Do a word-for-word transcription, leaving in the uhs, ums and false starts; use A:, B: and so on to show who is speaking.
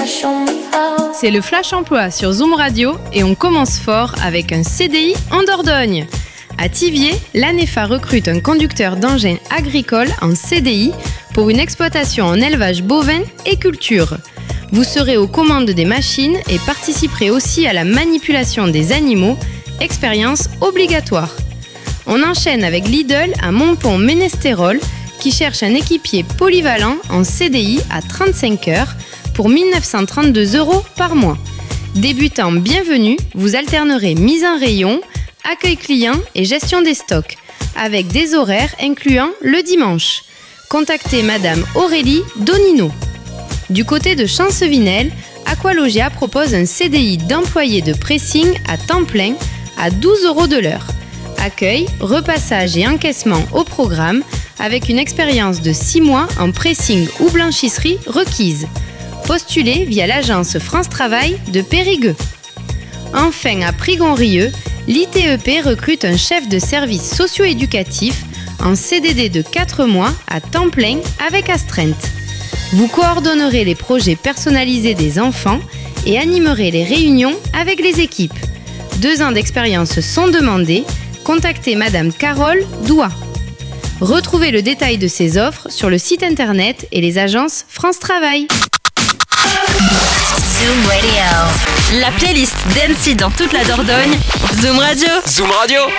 A: C'est le Flash Emploi sur Zoom Radio et on commence fort avec un C D I en Dordogne. À Thiviers, l'ANEFA recrute un conducteur d'engin agricole en C D I pour une exploitation en élevage bovin et culture. Vous serez aux commandes des machines et participerez aussi à la manipulation des animaux, expérience obligatoire. On enchaîne avec Lidl à Montpont-Ménestérol qui cherche un équipier polyvalent en C D I à trente-cinq heures pour mille neuf cent trente-deux euros par mois. Débutant bienvenue, vous alternerez mise en rayon, accueil client et gestion des stocks, avec des horaires incluant le dimanche. Contactez Madame Aurélie Donino. Du côté de Chancevinel, Aqualogia propose un C D I d'employé de pressing à temps plein à douze euros de l'heure. Accueil, repassage et encaissement au programme avec une expérience de six mois en pressing ou blanchisserie requise. Postulez via l'agence France Travail de Périgueux. Enfin, à Prigonrieux, l'I T E P recrute un chef de service socio-éducatif en C D D de quatre mois à temps plein avec astreinte. Vous coordonnerez les projets personnalisés des enfants et animerez les réunions avec les équipes. Deux ans d'expérience sont demandés. Contactez Madame Carole Doua. Retrouvez le détail de ces offres sur le site internet et les agences France Travail.
B: Zoom Radio. La playlist d'M C dans toute la Dordogne. Zoom Radio.
C: Zoom Radio.